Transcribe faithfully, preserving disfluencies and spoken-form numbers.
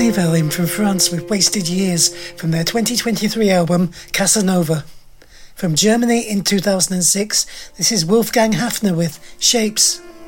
Mayvel in from France with Wasted Years from their twenty twenty-three album Casanova. From Germany in two thousand six, this is Wolfgang Hafner with Shapes.